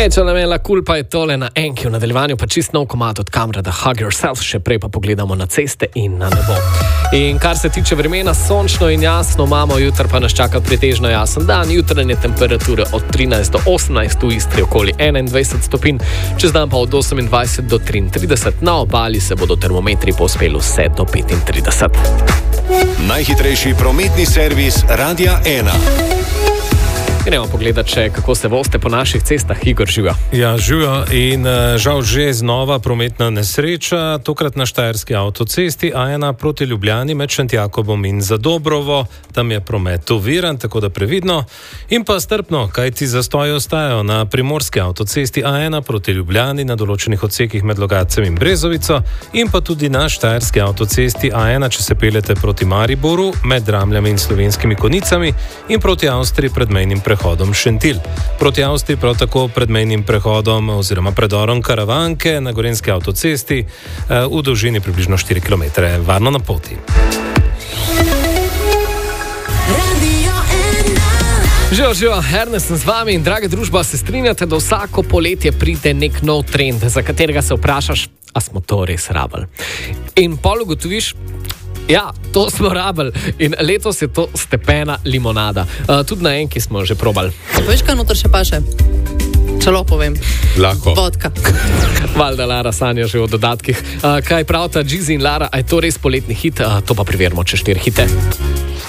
Če nam je la kulpa je tole na enki, v nadaljevanju pa čist nov komad od Kamrada Hug Yourself, še prej pa pogledamo na ceste in na nebo. In kar se tiče vremena, sončno in jasno imamo, jutri pa nas čaka pretežno jasen dan, jutranje temperature od 13 do 18, v Istri okoli 21 stopinj, čez dan pa od 28 do 33, na obali se bodo termometri povzpeli vse do 35. Najhitrejši prometni servis Radia 1. Gremo pogledati, kako se voste po naših cestah. Igor, živijo. Ja, živijo in žal že znova prometna nesreča, tokrat na štajerski avtocesti A1 proti Ljubljani med Šentjakobom in Zadobrovo. Tam je promet oviran, tako da previdno. In pa strpno, kajti zastoji ostajajo na primorski avtocesti A1 proti Ljubljani na določenih odsekih med Logatcem in Brezovico in pa tudi na štajerski avtocesti A1, če se peljete proti Mariboru med Dramljami in Slovenskimi Konicami in proti Avstriji pred mejnim prehodom Šentilj. Proti Avstriji prav tako pred mejnim prehodom oziroma predorom Karavanke na gorenski avtocesti v dolžini približno 4 km. Varno na poti. Živijo, Ernest sem z vami in draga družba, se strinjate, da vsako poletje pride nek nov trend, za katerega se vprašaš, a smo to res rabili. In pol ugotoviš, ja, to smo rabili in letos je to stepena limonada. Tudi na enki smo že probali. Veš, kaj noter še paše? Čelo povem. Lahko. Vodka. Valjda Lara sanja že o dodatkih. Kaj pravita Džizi in Lara, a je to res poletni hit? To pa preverimo čez 4 hite.